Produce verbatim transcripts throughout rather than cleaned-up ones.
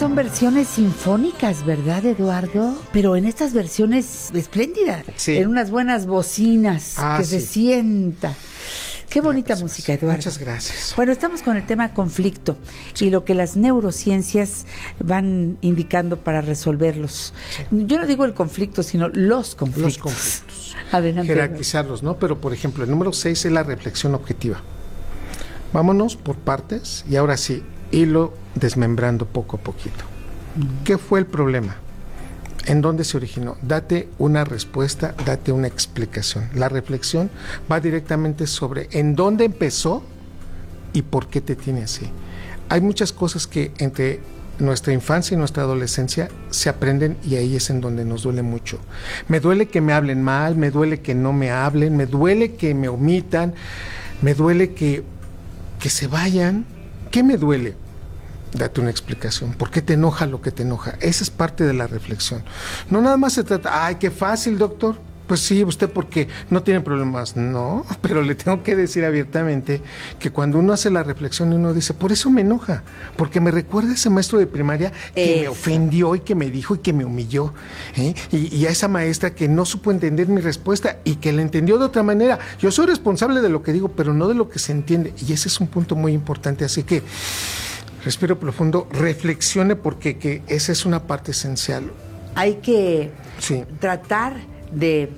son versiones sinfónicas, ¿verdad, Eduardo? Pero en estas versiones espléndidas, sí. En unas buenas bocinas, ah, que sí. se sienta. Qué bonita gracias, música, Eduardo. Muchas gracias. Bueno, estamos con el tema conflicto y lo que las neurociencias van indicando para resolverlos. Sí. Yo no digo el conflicto, sino los conflictos. Los conflictos. Adelante. Jerarquizarlos, ¿no? Pero, por ejemplo, el número seis es la reflexión objetiva. Vámonos por partes y ahora sí, hilo desmembrando poco a poquito. Mm. ¿Qué fue el problema? ¿En dónde se originó? Date una respuesta, date una explicación. La reflexión va directamente sobre en dónde empezó y por qué te tiene así. Hay muchas cosas que entre nuestra infancia y nuestra adolescencia se aprenden y ahí es en donde nos duele mucho. Me duele que me hablen mal, me duele que no me hablen, me duele que me omitan, me duele que, que se vayan. ¿Qué me duele? Date una explicación. ¿Por qué te enoja lo que te enoja? Esa es parte de la reflexión. No nada más se trata, ay, qué fácil, doctor. Pues sí, usted porque no tiene problemas. No, pero le tengo que decir abiertamente que cuando uno hace la reflexión y uno dice, por eso me enoja, porque me recuerda a ese maestro de primaria que eso. me ofendió y que me dijo y que me humilló, ¿eh? y, y a esa maestra que no supo entender mi respuesta y que la entendió de otra manera. Yo soy responsable de lo que digo, pero no de lo que se entiende. Y ese es un punto muy importante. Así que respiro profundo, reflexione porque que esa es una parte esencial. Hay que sí. tratar de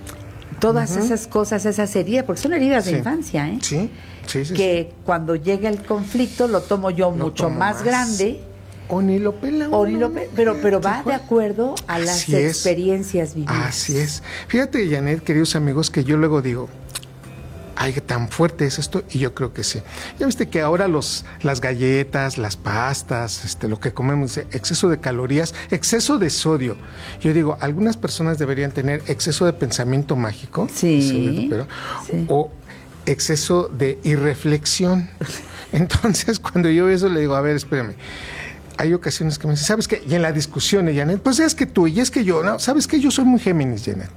todas uh-huh. esas cosas, esas heridas, porque son heridas sí. de infancia, ¿eh? Sí, sí, sí. Que sí. cuando llega el conflicto lo tomo yo lo mucho tomo más, más grande. O ni lo pela. O ni lo pela, pero, pero va de acuerdo a las Así experiencias es. vividas. Así es. Fíjate, Janet, queridos amigos, que yo luego digo, ay, tan fuerte es esto, y yo creo que sí. Ya viste que ahora los, las galletas, las pastas, este, lo que comemos, exceso de calorías, exceso de sodio. Yo digo, algunas personas deberían tener exceso de pensamiento mágico, sí, pero, sí. o exceso de irreflexión. Entonces, cuando yo veo eso, le digo, a ver, espérame. Hay ocasiones que me dicen, ¿sabes qué? Y en la discusión, Janet, pues es que tú y es que yo, ¿no? ¿Sabes qué? Yo soy muy Géminis, Janet.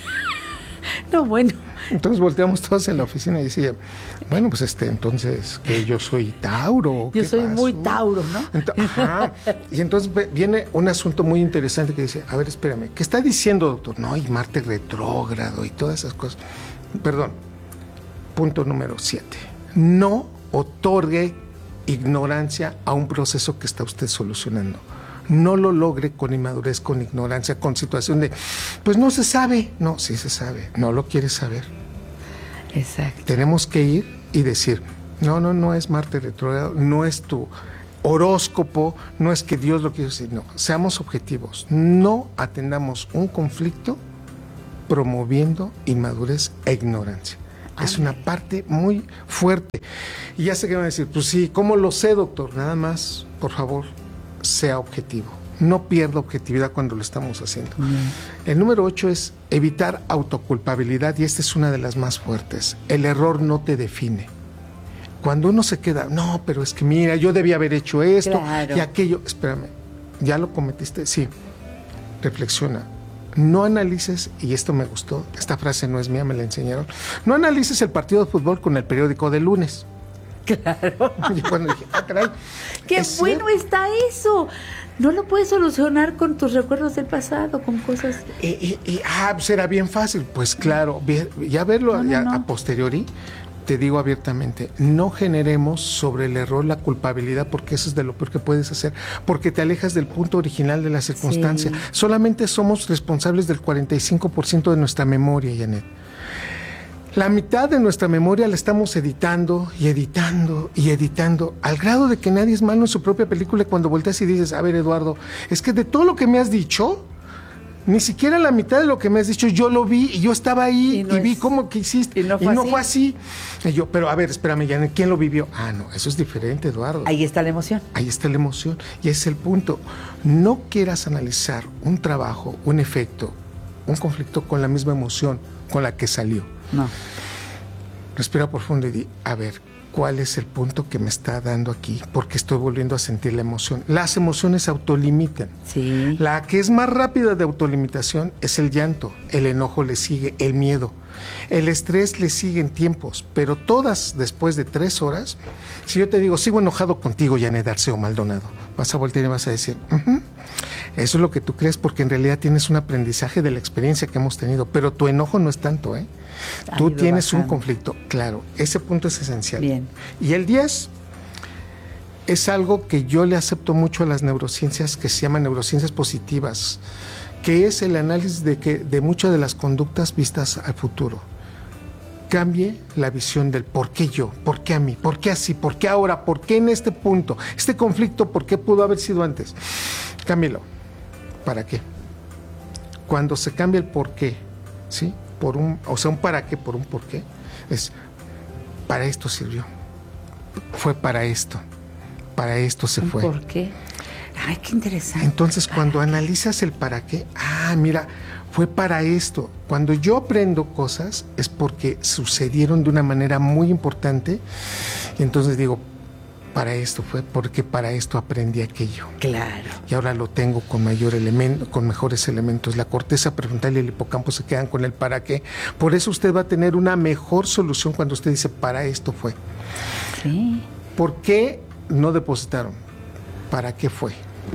No, bueno. Entonces volteamos todos en la oficina y decía, bueno, pues este, entonces, que yo soy Tauro. Yo soy pasó? muy Tauro, ¿no? Ent- Ajá. Y entonces viene un asunto muy interesante que dice, a ver, espérame, ¿qué está diciendo, doctor? No, y Marte retrógrado y todas esas cosas. Perdón. Punto número siete. No otorgue ignorancia a un proceso que está usted solucionando. No lo logre con inmadurez, con ignorancia, con situación de, pues no se sabe. No, sí se sabe, no lo quieres saber. Exacto. Tenemos que ir y decir, no, no, no es Marte retrógrado, no es tu horóscopo, no es que Dios lo quiere decir, no, seamos objetivos, no atendamos un conflicto promoviendo inmadurez e ignorancia. Ay. Es una parte muy fuerte. Y ya sé que van a decir, pues sí, ¿cómo lo sé, doctor? Nada más, por favor, sea objetivo. No pierda objetividad cuando lo estamos haciendo. Mm. El número ocho es evitar autoculpabilidad y esta es una de las más fuertes. El error no te define. Cuando uno se queda, no, pero es que mira, yo debía haber hecho esto claro. y aquello. Espérame, ¿ya lo cometiste? Sí. Reflexiona. No analices, y esto me gustó, esta frase no es mía, me la enseñaron. No analices el partido de fútbol con el periódico de lunes. Claro. Y cuando dije, ah, caray. Qué bueno cierto. Está eso. No lo puedes solucionar con tus recuerdos del pasado, con cosas. Y, y, y ah, pues era bien fácil. Pues claro, ya verlo no, no, ya, no. a posteriori, te digo abiertamente, no generemos sobre el error la culpabilidad, porque eso es de lo peor que puedes hacer, porque te alejas del punto original de la circunstancia. Sí. Solamente somos responsables del cuarenta y cinco por ciento de nuestra memoria, Janet. La mitad de nuestra memoria la estamos editando y editando y editando, al grado de que nadie es malo en su propia película. Cuando volteas y dices, a ver, Eduardo, es que de todo lo que me has dicho, ni siquiera la mitad de lo que me has dicho yo lo vi y yo estaba ahí y, no y vi es, cómo que hiciste y no fue, y no así. fue así. Y yo, pero a ver, espérame, Janet, ¿quién lo vivió? Ah, no, eso es diferente, Eduardo. Ahí está la emoción. Ahí está la emoción y ese es el punto. No quieras analizar un trabajo, un efecto, un conflicto con la misma emoción con la que salió. No. Respira profundo y di, a ver, ¿cuál es el punto que me está dando aquí? Porque estoy volviendo a sentir la emoción. Las emociones se autolimitan. Sí. La que es más rápida de autolimitación es el llanto. El enojo le sigue, el miedo. El estrés le sigue en tiempos, pero todas después de tres horas, si yo te digo, sigo enojado contigo, Janet Arceo Maldonado, vas a voltear y vas a decir, uh-huh, eso es lo que tú crees, porque en realidad tienes un aprendizaje de la experiencia que hemos tenido, pero tu enojo no es tanto, ¿eh? Tú tienes bajando. Un conflicto, claro, ese punto es esencial. Bien. Y el diez es algo que yo le acepto mucho a las neurociencias, que se llaman neurociencias positivas, que es el análisis de, que, de muchas de las conductas vistas al futuro. Cambie la visión del por qué yo, por qué a mí, por qué así, por qué ahora, por qué en este punto, este conflicto, por qué pudo haber sido antes. Cámbielo. ¿Para qué? Cuando se cambia el por qué, ¿sí? Por un, o sea, un para qué por un por qué, es para esto sirvió, fue para esto, para esto se fue. ¿Por qué? Ay, qué interesante. Entonces, cuando analizas el para qué, ah, mira, fue para esto. Cuando yo aprendo cosas es porque sucedieron de una manera muy importante, y entonces digo, para esto fue, porque para esto aprendí aquello. Claro. Y ahora lo tengo con mayor elemento, con mejores elementos. La corteza prefrontal y el hipocampo se quedan con el para qué. Por eso usted va a tener una mejor solución cuando usted dice, para esto fue. Sí. ¿Por qué no depositaron? ¿Para qué fue?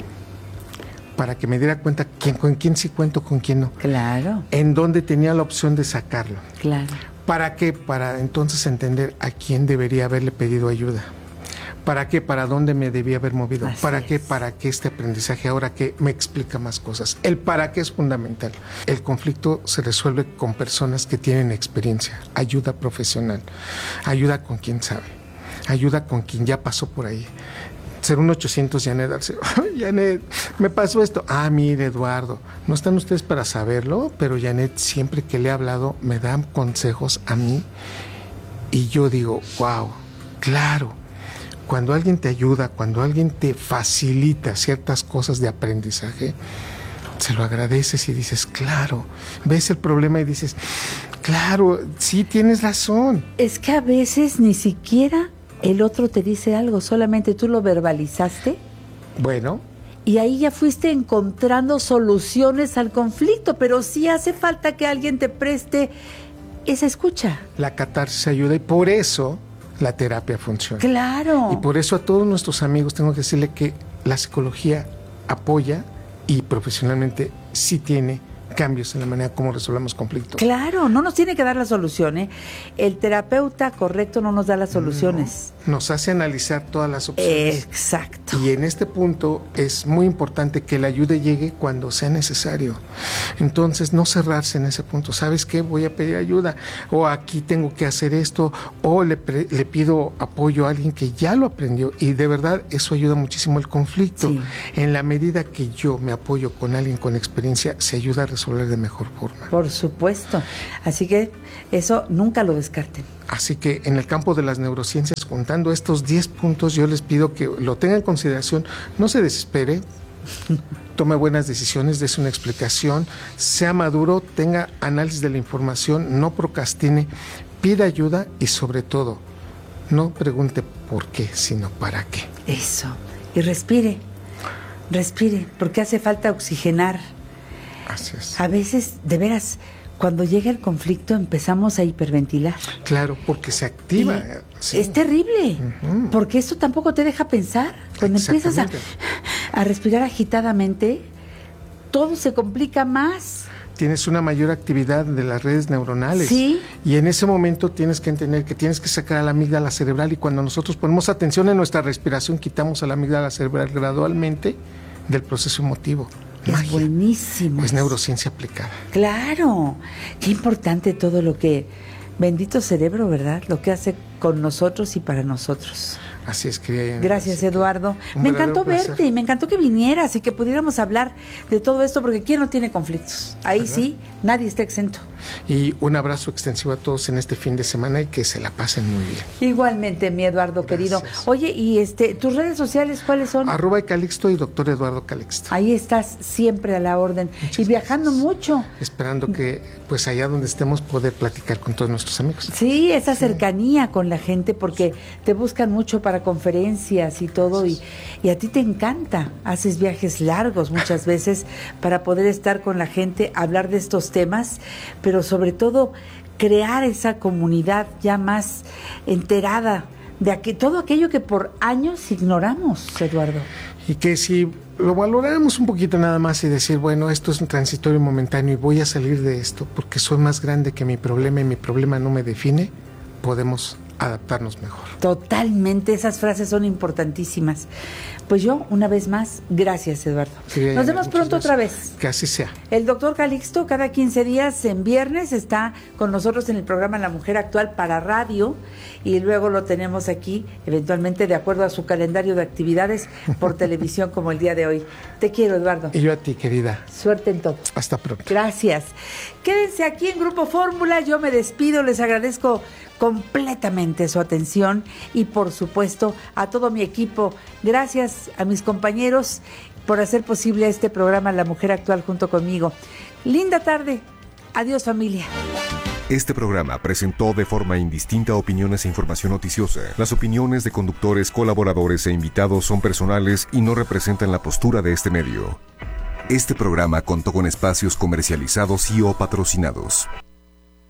Para que me diera cuenta quién, con quién sí cuento, con quién no. Claro. En dónde tenía la opción de sacarlo. Claro. ¿Para qué? Para entonces entender a quién debería haberle pedido ayuda. ¿Para qué? ¿Para dónde me debía haber movido? Así ¿Para es. qué? Para que este aprendizaje ahora que me explica más cosas. El para qué es fundamental. El conflicto se resuelve con personas que tienen experiencia, ayuda profesional, ayuda con quien sabe, ayuda con quien ya pasó por ahí. Ser un ochocientos Janet Arceo. Janet, me pasó esto. Ah, mire, Eduardo, no están ustedes para saberlo, pero Janet siempre que le he hablado me dan consejos a mí y yo digo, wow, claro. Cuando alguien te ayuda, cuando alguien te facilita ciertas cosas de aprendizaje, se lo agradeces y dices, claro, ves el problema y dices, claro, sí tienes razón. Es que a veces ni siquiera el otro te dice algo, solamente tú lo verbalizaste. Bueno. Y ahí ya fuiste encontrando soluciones al conflicto, pero sí hace falta que alguien te preste esa escucha. La catarsis ayuda y por eso la terapia funciona. Claro. Y por eso a todos nuestros amigos tengo que decirle que la psicología apoya y profesionalmente sí tiene cambios en la manera como resolvemos conflictos. Claro, no nos tiene que dar la solución, ¿eh? El terapeuta correcto no nos da las soluciones. No, nos hace analizar todas las opciones. Exacto. Y en este punto es muy importante que la ayuda llegue cuando sea necesario. Entonces, no cerrarse en ese punto. ¿Sabes qué? Voy a pedir ayuda. O aquí tengo que hacer esto. O le, pre- le pido apoyo a alguien que ya lo aprendió. Y de verdad, eso ayuda muchísimo el conflicto. Sí. En la medida que yo me apoyo con alguien con experiencia, se ayuda a resolver de mejor forma. Por supuesto. Así que eso nunca lo descarten. Así que en el campo de las neurociencias, juntando estos diez puntos, yo les pido que lo tengan en consideración, no se desespere, tome buenas decisiones, des una explicación, sea maduro, tenga análisis de la información, no procrastine, pida ayuda y sobre todo, no pregunte por qué, sino para qué. Eso. Y respire, respire, porque hace falta oxigenar. Así es. A veces, de veras, cuando llega el conflicto empezamos a hiperventilar. Claro, porque se activa. Y sí. Es terrible, Uh-huh. porque esto tampoco te deja pensar. Cuando empiezas a, a respirar agitadamente, todo se complica más. Tienes una mayor actividad de las redes neuronales. Sí. Y en ese momento tienes que entender que tienes que sacar a la amígdala cerebral y cuando nosotros ponemos atención en nuestra respiración, quitamos a la amígdala cerebral gradualmente del proceso emotivo. Es Magia. buenísimo. Es neurociencia aplicada. Claro. Qué importante todo lo que... Bendito cerebro, ¿verdad? Lo que hace con nosotros y para nosotros. Así es, querida. Gracias, Así Eduardo. que un Me verdadero encantó placer. verte y me encantó que vinieras y que pudiéramos hablar de todo esto, porque ¿quién no tiene conflictos? Ahí ¿verdad? sí, nadie está exento. Y un abrazo extensivo a todos en este fin de semana y que se la pasen muy bien. Igualmente, mi Eduardo, querido. Gracias. Oye, y este, tus redes sociales, ¿cuáles son? Arroba y Calixto y doctor Eduardo Calixto. Ahí estás siempre a la orden. Muchas y viajando gracias. mucho. Esperando que, pues allá donde estemos, poder platicar con todos nuestros amigos. Sí, esa cercanía con la gente, porque te buscan mucho para conferencias y todo, y, y a ti te encanta. Haces viajes largos muchas veces para poder estar con la gente, hablar de estos temas, pero sobre todo crear esa comunidad ya más enterada de aqu- todo aquello que por años ignoramos, Eduardo. Y que si lo valoráramos un poquito nada más y decir, bueno, esto es un transitorio momentáneo y voy a salir de esto porque soy más grande que mi problema y mi problema no me define, podemos adaptarnos mejor. Totalmente, esas frases son importantísimas. Pues yo, una vez más, gracias, Eduardo. Sí, Nos vemos muchas pronto gracias. otra vez. Que así sea. El doctor Calixto, cada quince días en viernes, está con nosotros en el programa La Mujer Actual para radio, y luego lo tenemos aquí, eventualmente, de acuerdo a su calendario de actividades, por televisión, como el día de hoy. Te quiero, Eduardo. Y yo a ti, querida. Suerte en todo. Hasta pronto. Gracias. Quédense aquí en Grupo Fórmula. Yo me despido. Les agradezco completamente su atención y, por supuesto, a todo mi equipo. Gracias a mis compañeros por hacer posible este programa La Mujer Actual junto conmigo. Linda tarde. Adiós, familia. Este programa presentó de forma indistinta opiniones e información noticiosa. Las opiniones de conductores, colaboradores e invitados son personales y no representan la postura de este medio. Este programa contó con espacios comercializados y o patrocinados.